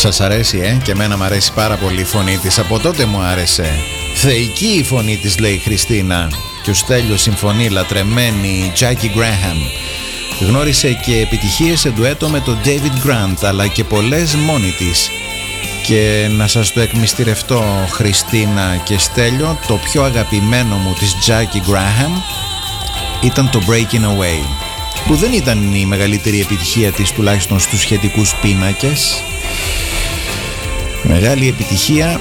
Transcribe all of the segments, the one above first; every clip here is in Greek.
Σας αρέσει, και εμένα μου αρέσει πάρα πολύ η φωνή της. Από τότε μου άρεσε. Θεϊκή η φωνή της, λέει η Χριστίνα. Και ο Στέλιος συμφωνεί, λατρεμένη Jackie Graham. Γνώρισε και επιτυχίες σε ντουέτο με τον David Grant, αλλά και πολλές μόνη της. Και να σας το εκμυστηρευτώ, Χριστίνα και Στέλιο, το πιο αγαπημένο μου της Jackie Graham ήταν το Breaking Away, που δεν ήταν η μεγαλύτερη επιτυχία της, τουλάχιστον στους σχετικούς πίνακες. Μεγάλη επιτυχία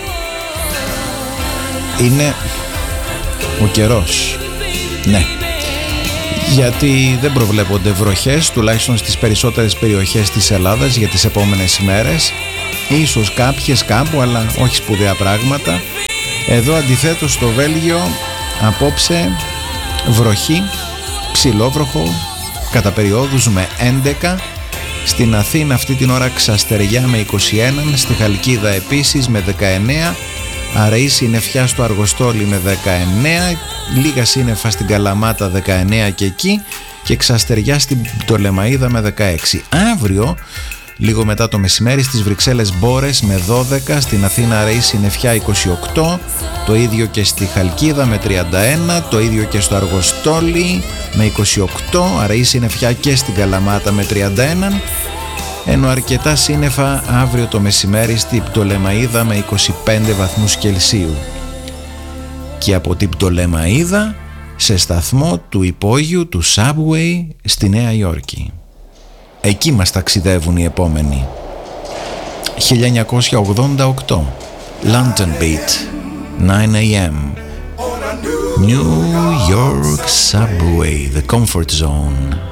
είναι ο καιρός. Ναι, γιατί δεν προβλέπονται βροχές, τουλάχιστον στις περισσότερες περιοχές της Ελλάδας για τις επόμενες ημέρες. Ίσως κάποιες κάπου, αλλά όχι σπουδαία πράγματα. Εδώ αντιθέτως στο Βέλγιο απόψε βροχή, ψιλόβροχο, κατά περιόδους με 11. Στην Αθήνα αυτή την ώρα ξαστεριά με 21, στη Χαλκίδα επίσης με 19, αραιή συννεφιά στο Αργοστόλι με 19, λίγα σύννεφα στην Καλαμάτα 19 και εκεί, και ξαστεριά στην Πτολεμαΐδα με 16. Αύριο, λίγο μετά το μεσημέρι, στις Βρυξέλλες μπόρες με 12, στην Αθήνα αραιή συννεφιά 28, το ίδιο και στη Χαλκίδα με 31, το ίδιο και στο Αργοστόλι με 28, αραιή συννεφιά και στην Καλαμάτα με 31, ενώ αρκετά σύννεφα αύριο το μεσημέρι στη Πτολεμαΐδα με 25 βαθμούς Κελσίου. Και από την Πτολεμαΐδα σε σταθμό του υπόγειου του Subway στη Νέα Υόρκη. Εκεί μας ταξιδεύουν οι επόμενοι. 1988, London Beat, 9 a.m. New York Subway, the comfort zone.